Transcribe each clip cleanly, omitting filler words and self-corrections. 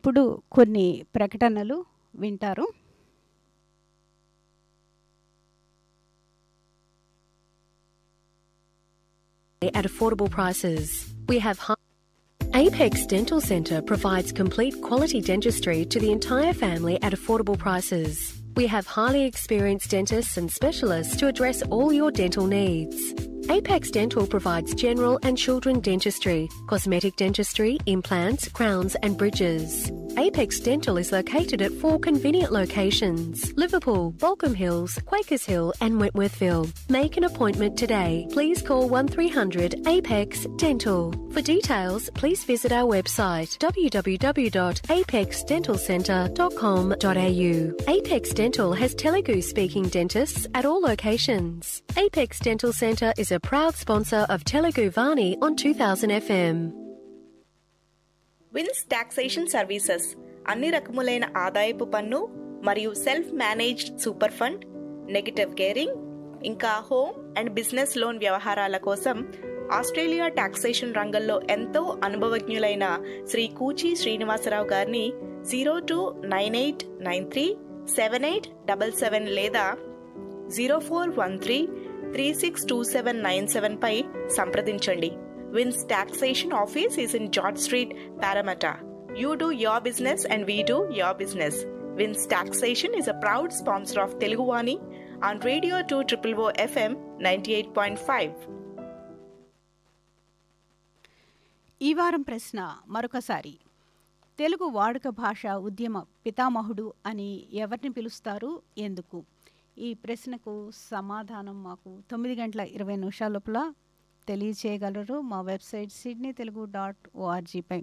ఇప్పుడు కొన్ని ప్రకటనలు వింటారు. At affordable prices. We have Apex Dental Centre provides complete quality dentistry to the entire family at affordable prices. We have highly experienced dentists and specialists to address all your dental needs. Apex Dental provides general and children dentistry, cosmetic dentistry, implants, crowns and bridges. Apex Dental is located at 4 convenient locations: Liverpool, Balcombe Hills, Quakers Hill and Wentworthville. Make an appointment today. Please call 1300 Apex Dental. For details, please visit our website www.apexdentalcentre.com.au. Apex Dental has Telugu speaking dentists at all locations. Apex Dental Centre is a proud sponsor of Telugu Vani on 2000 FM. Wins taxation services అన్ని రకములైన ఆదాయపు పన్ను మరియు self managed super fund, negative gearing, ఇంకా home and business loan వ్యవహారాల కోసం Australia taxation రంగంలో ఎంతో అనుభవజ్ఞులైన శ్రీ కూచి శ్రీనివాసరావు గారిని 0298937877 లేదా 0413362797 పై సంప్రదించండి. Wins Taxation Office is in George Street, Parramatta. You do your business and we do your business. Wins Taxation is a proud sponsor of Telugu Vani on Radio 2 FM 98.5. ఈ వారం ప్రశ్న మరొకసారి. తెలుగు వాడుక భాష ఉద్యమ పితామహుడు అని ఎవరిని పిలుస్తారు, ఎందుకు? ఈ ప్రశ్నకు సమాధానం మాకు 9:20 లోపల తెలియచేయగలరు మా వెబ్సైట్ sydneytelugu.org పై.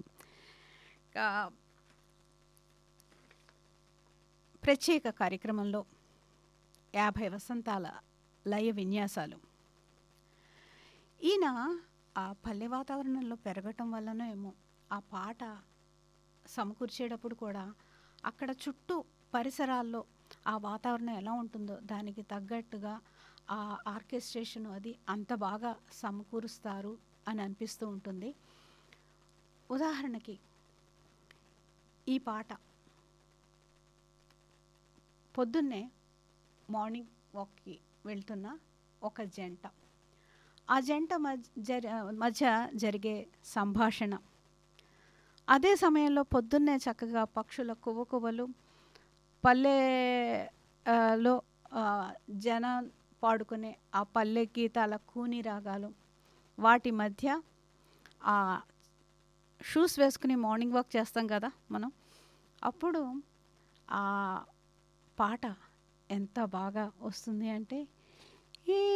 ప్రత్యేక కార్యక్రమంలో 50 వసంతాల లయ విన్యాసాలు. ఈయన ఆ పల్లె వాతావరణంలో పెరగటం వల్లనో ఏమో ఆ పాట సమకూర్చేటప్పుడు కూడా అక్కడ చుట్టూ పరిసరాల్లో ఆ వాతావరణం ఎలా ఉంటుందో దానికి తగ్గట్టుగా ఆ ఆర్కెస్ట్రేషన్ అది అంత బాగా సమకూరుస్తారు అని అనిపిస్తూ ఉంటుంది. ఉదాహరణకి ఈ పాట పొద్దున్నే మార్నింగ్ వాక్కి వెళ్తున్న ఒక జంట, ఆ జంట మధ్య జరిగే సంభాషణ, అదే సమయంలో పొద్దున్నే చక్కగా పక్షుల కువ్వకువ్వలు, పల్లెలో జన పాడుకునే ఆ పల్లె గీతాల కూని రాగాలు, వాటి మధ్య ఆ షూస్ వేసుకుని మార్నింగ్ వాక్ చేస్తాం కదా మనం, అప్పుడు ఆ పాట ఎంత బాగా వస్తుంది అంటే